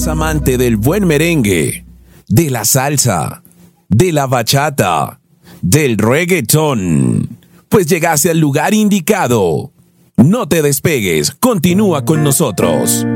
¿Eres amante del buen merengue, de la salsa, de la bachata, del reggaetón? Pues llegaste al lugar indicado. No te despegues, continúa con nosotros.